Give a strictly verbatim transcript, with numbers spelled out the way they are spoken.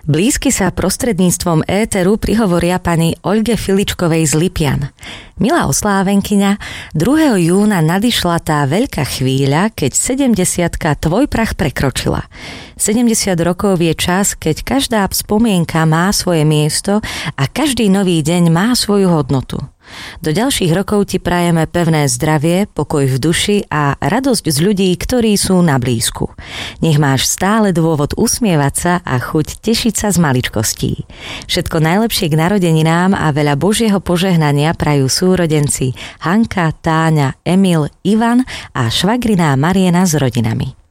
Blízky sa prostredníctvom éteru prihovoria pani Oľge Filičkovej z Lipian. Milá oslávenkyňa, druhého júna nadišla tá veľká chvíľa, keď sedemdesiatka tvoj prach prekročila. sedemdesiat rokov je čas, keď každá spomienka má svoje miesto a každý nový deň má svoju hodnotu. Do ďalších rokov ti prajeme pevné zdravie, pokoj v duši a radosť z ľudí, ktorí sú na blízku. Nech máš stále dôvod usmievať sa a chuť tešiť sa z maličkostí. Všetko najlepšie k narodeninám a veľa Božieho požehnania prajú súrodenci Hanka, Táňa, Emil, Ivan a švagriná Mariena s rodinami.